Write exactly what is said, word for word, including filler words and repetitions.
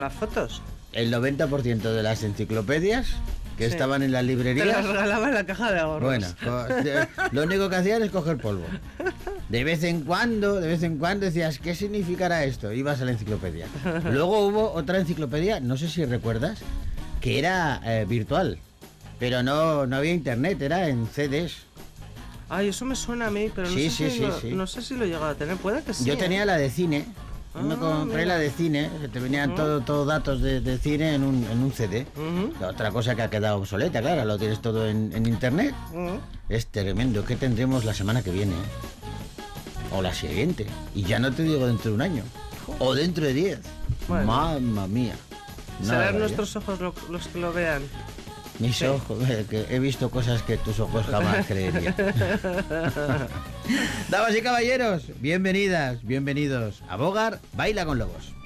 las fotos. El noventa por ciento de las enciclopedias que sí. estaban en las librerías... Te las regalaba en la caja de ahorros. Bueno, lo único que hacían es coger polvo. De vez en cuando, de vez en cuando decías, ¿qué significará esto? Ibas a la enciclopedia. Luego hubo otra enciclopedia, no sé si recuerdas, que era eh, virtual. Pero no, no había internet, era en C Ds. Ay, eso me suena a mí, pero no, sí, sé, sí, si sí, lo, sí. no sé si lo llegaba a tener. Puede que sí. Yo ¿eh? tenía la de cine. Yo me compré mira. la de cine, que te venían uh-huh. todo, todo datos de, de cine en un, en un C D. Uh-huh. La otra cosa que ha quedado obsoleta, claro, lo tienes todo en, en internet. Uh-huh. Es tremendo. ¿Qué tendremos la semana que viene? O la siguiente. Y ya no te digo dentro de un año. O dentro de diez. Bueno. Mamma mía. Serán nuestros ojos lo, los que lo vean. Mis sí. ojos, eh, que he visto cosas que tus ojos jamás creerían. Damas y caballeros, bienvenidas, bienvenidos a Bogar Baila con Lobos.